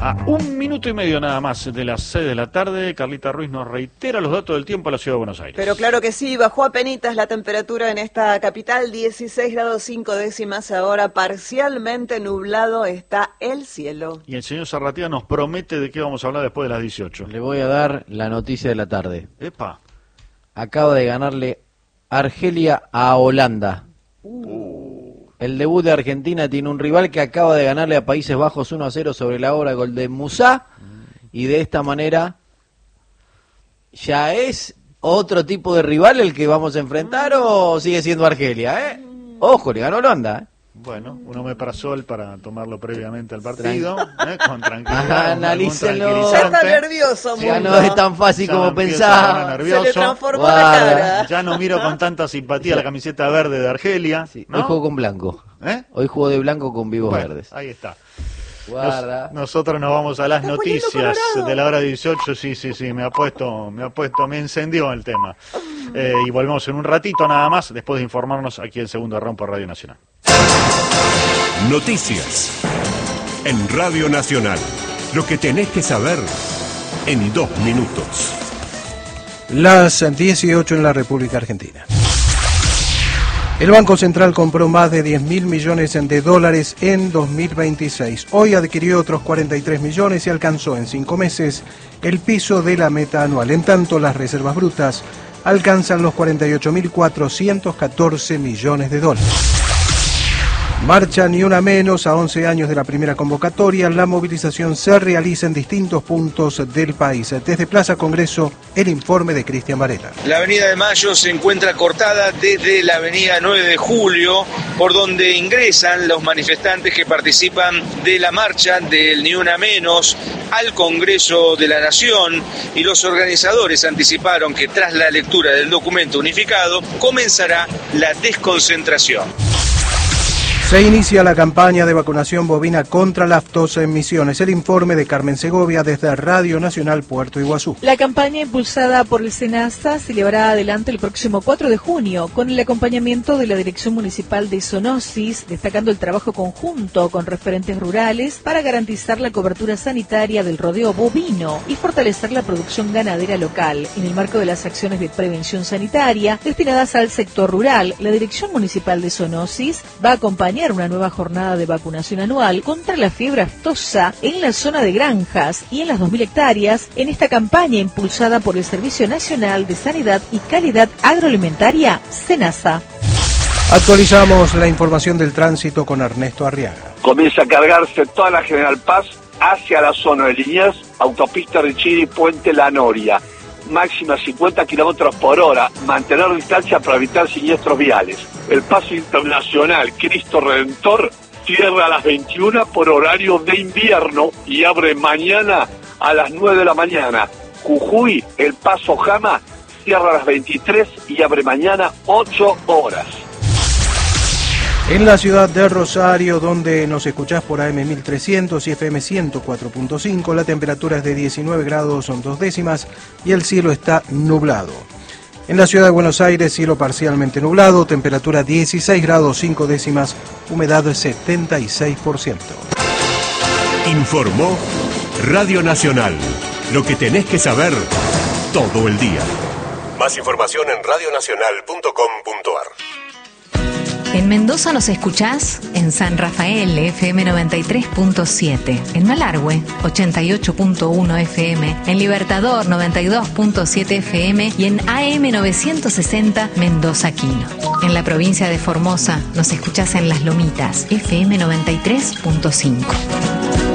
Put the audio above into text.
A 1 minuto y medio nada más de las 6 de la tarde, Carlita Ruiz nos reitera los datos del tiempo a la Ciudad de Buenos Aires. Pero claro que sí, bajó apenitas la temperatura en esta capital, 16 grados 5 décimas ahora, parcialmente nublado está el cielo. Y el señor Zarratea nos promete de qué vamos a hablar después de las 18. Le voy a dar la noticia de la tarde. Epa. Acaba de ganarle Argelia a Holanda. El debut de Argentina tiene un rival que acaba de ganarle a Países Bajos 1-0 sobre la hora, gol de Musá, y de esta manera ya es otro tipo de rival el que vamos a enfrentar, o sigue siendo Argelia, Ojo, le ganó Holanda, Bueno, un omeprazol para tomarlo previamente al partido, con tranquilidad. Analícenlo. Ya está nervioso, Ya mundo. no es tan fácil como pensaba. Se le transformó la cara. Ya no miro con tanta simpatía la camiseta verde de Argelia. Sí, ¿no? hoy jugó con blanco. Hoy jugó de blanco con vivos verdes. Ahí está. Guarda. Nosotros nos vamos a las noticias de la hora 18. Sí, me encendió el tema. Y volvemos en un ratito nada más, después de informarnos aquí en Segundo Round por Radio Nacional. Noticias en Radio Nacional. Lo que tenés que saber en 2 minutos. Las 18 en la República Argentina. El Banco Central compró más de 10.000 millones de dólares en 2026. Hoy adquirió otros 43 millones y alcanzó en 5 meses el piso de la meta anual. En tanto, las reservas brutas alcanzan los 48.414 millones de dólares. Marcha Ni Una Menos a 11 años de la primera convocatoria. La movilización se realiza en distintos puntos del país. Desde Plaza Congreso, el informe de Cristian Varela. La avenida de Mayo se encuentra cortada desde la avenida 9 de Julio, por donde ingresan los manifestantes que participan de la marcha del Ni Una Menos al Congreso de la Nación, y los organizadores anticiparon que tras la lectura del documento unificado comenzará la desconcentración. Se inicia la campaña de vacunación bovina contra la aftosa en Misiones. El informe de Carmen Segovia desde Radio Nacional Puerto Iguazú. La campaña impulsada por el SENASA se llevará adelante el próximo 4 de junio con el acompañamiento de la Dirección Municipal de Zoonosis, destacando el trabajo conjunto con referentes rurales para garantizar la cobertura sanitaria del rodeo bovino y fortalecer la producción ganadera local. En el marco de las acciones de prevención sanitaria destinadas al sector rural, la Dirección Municipal de Zoonosis va a acompañar una nueva jornada de vacunación anual contra la fiebre aftosa en la zona de granjas y en las 2.000 hectáreas en esta campaña impulsada por el Servicio Nacional de Sanidad y Calidad Agroalimentaria, SENASA. Actualizamos la información del tránsito con Ernesto Arriaga. Comienza a cargarse toda la General Paz hacia la zona de Liniers, autopista Richiri, Puente La Noria. Máxima 50 kilómetros por hora, mantener distancia para evitar siniestros viales. El paso internacional Cristo Redentor cierra a las 21 por horario de invierno y abre mañana a las 9 de la mañana. Jujuy, el paso Jama, cierra a las 23 y abre mañana 8 horas. En la ciudad de Rosario, donde nos escuchás por AM 1300 y FM 104.5, la temperatura es de 19 grados 2 décimas y el cielo está nublado. En la ciudad de Buenos Aires, cielo parcialmente nublado, temperatura 16 grados 5 décimas, humedad del 76%. Informó Radio Nacional. Lo que tenés que saber todo el día. Más información en radionacional.com.ar. En Mendoza nos escuchás en San Rafael, FM 93.7, en Malargüe, 88.1 FM, en Libertador, 92.7 FM y en AM 960 Mendoza Quino. En la provincia de Formosa nos escuchás en Las Lomitas, FM 93.5.